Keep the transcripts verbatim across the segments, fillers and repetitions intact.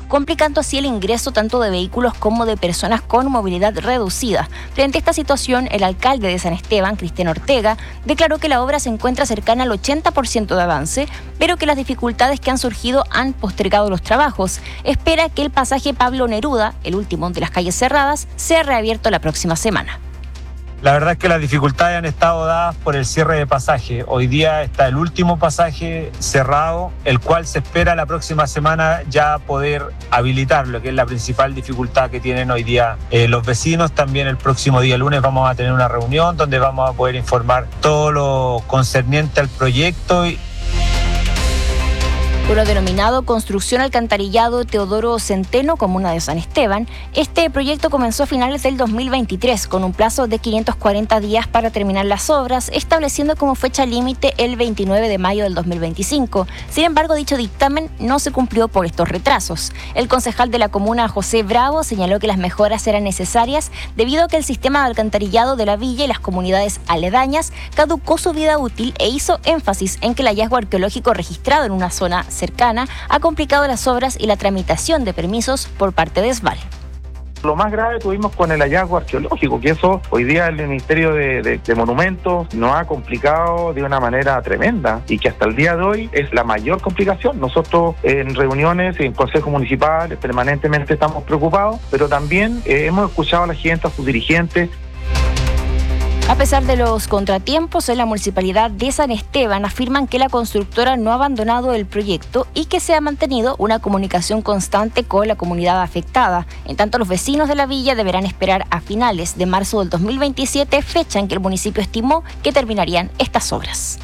complicando así el ingreso tanto de vehículos como de personas con movilidad reducida. Frente a esta situación, el alcalde de San Esteban, Cristian Ortega, declaró que la obra se encuentra cercana al ochenta por ciento de avance, pero que las dificultades que han surgido han postergado los trabajos. Espera que el pasaje Pablo Neruda, el último de las calles cerradas, sea reabierto la próxima semana. La verdad es que las dificultades han estado dadas por el cierre de pasaje. Hoy día está el último pasaje cerrado, el cual se espera la próxima semana ya poder habilitarlo, que es la principal dificultad que tienen hoy día eh, los vecinos. También el próximo día lunes vamos a tener una reunión donde vamos a poder informar todo lo concerniente al proyecto. Y Por lo denominado Construcción Alcantarillado Teodoro Centeno, comuna de San Esteban, este proyecto comenzó a finales del dos mil veintitrés con un plazo de quinientos cuarenta días para terminar las obras, estableciendo como fecha límite el veintinueve de mayo del dos mil veinticinco. Sin embargo, dicho dictamen no se cumplió por estos retrasos. El concejal de la comuna, José Bravo, señaló que las mejoras eran necesarias debido a que el sistema de alcantarillado de la villa y las comunidades aledañas caducó su vida útil, e hizo énfasis en que el hallazgo arqueológico registrado en una zona cercana ha complicado las obras y la tramitación de permisos por parte de ESVAL. Lo más grave tuvimos con el hallazgo arqueológico, que eso hoy día el Ministerio de, de, de Monumentos nos ha complicado de una manera tremenda y que hasta el día de hoy es la mayor complicación. Nosotros en reuniones, en consejos municipales, permanentemente estamos preocupados, pero también eh, hemos escuchado a la gente, a sus dirigentes. A pesar de los contratiempos, en la municipalidad de San Esteban afirman que la constructora no ha abandonado el proyecto y que se ha mantenido una comunicación constante con la comunidad afectada. En tanto, los vecinos de la villa deberán esperar a finales de marzo del dos mil veintisiete, fecha en que el municipio estimó que terminarían estas obras.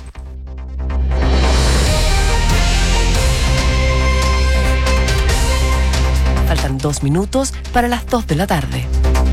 Faltan dos minutos para las dos de la tarde.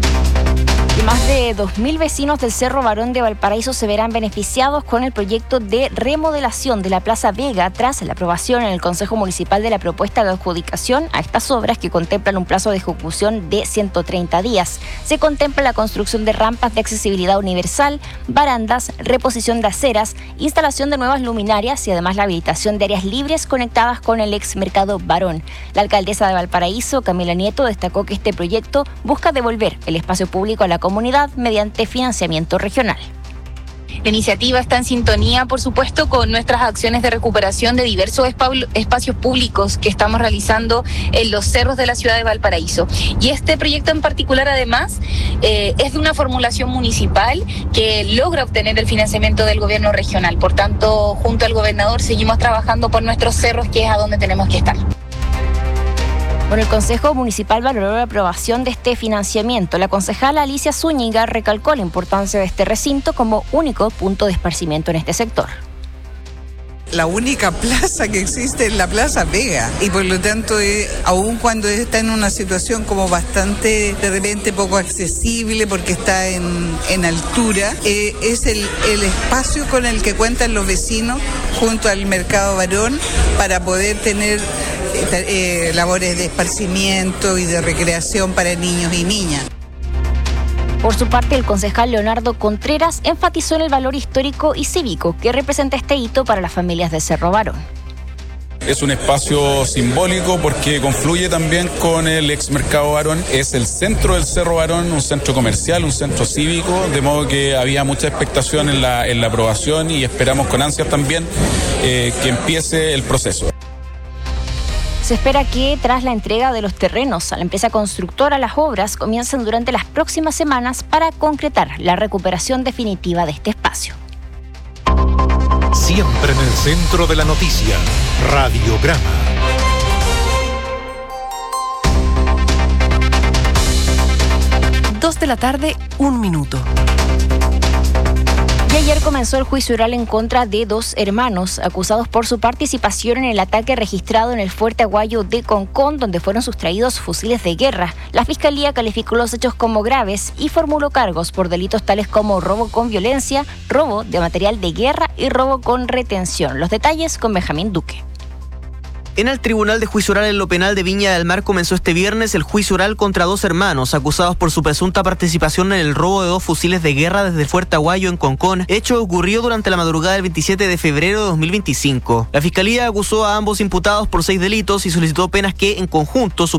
Más de dos mil vecinos del Cerro Barón de Valparaíso se verán beneficiados con el proyecto de remodelación de la Plaza Vega tras la aprobación en el Consejo Municipal de la propuesta de adjudicación a estas obras, que contemplan un plazo de ejecución de ciento treinta días. Se contempla la construcción de rampas de accesibilidad universal, barandas, reposición de aceras, instalación de nuevas luminarias y además la habilitación de áreas libres conectadas con el ex Mercado Barón. La alcaldesa de Valparaíso, Camila Nieto, destacó que este proyecto busca devolver el espacio público a la comunidad comunidad mediante financiamiento regional. La iniciativa está en sintonía, por supuesto, con nuestras acciones de recuperación de diversos espa- espacios públicos que estamos realizando en los cerros de la ciudad de Valparaíso. Y este proyecto en particular, además, eh, es de una formulación municipal que logra obtener el financiamiento del gobierno regional. Por tanto, junto al gobernador seguimos trabajando por nuestros cerros, que es a donde tenemos que estar. Bueno, el Consejo Municipal valoró la aprobación de este financiamiento. La concejala Alicia Zúñiga recalcó la importancia de este recinto como único punto de esparcimiento en este sector. La única plaza que existe es la Plaza Vega y por lo tanto, eh, aun cuando está en una situación como bastante de repente poco accesible porque está en, en altura, eh, es el, el espacio con el que cuentan los vecinos junto al Mercado Barón para poder tener eh, labores de esparcimiento y de recreación para niños y niñas. Por su parte, el concejal Leonardo Contreras enfatizó en el valor histórico y cívico que representa este hito para las familias de Cerro Barón. Es un espacio simbólico porque confluye también con el ex Mercado Barón. Es el centro del Cerro Barón, un centro comercial, un centro cívico, de modo que había mucha expectación en la, en la aprobación y esperamos con ansias también eh, que empiece el proceso. Se espera que tras la entrega de los terrenos a la empresa constructora, las obras comiencen durante las próximas semanas para concretar la recuperación definitiva de este espacio. Siempre en el centro de la noticia, Radiograma. Dos de la tarde, un minuto. Y ayer comenzó el juicio oral en contra de dos hermanos acusados por su participación en el ataque registrado en el Fuerte Aguayo de Concón, donde fueron sustraídos fusiles de guerra. La Fiscalía calificó los hechos como graves y formuló cargos por delitos tales como robo con violencia, robo de material de guerra y robo con retención. Los detalles con Benjamín Duque. En el Tribunal de Juicio Oral en lo Penal de Viña del Mar comenzó este viernes el juicio oral contra dos hermanos acusados por su presunta participación en el robo de dos fusiles de guerra desde el Fuerte Aguayo en Concón, hecho que ocurrió durante la madrugada del veintisiete de febrero de dos mil veinticinco. La Fiscalía acusó a ambos imputados por seis delitos y solicitó penas que, en conjunto,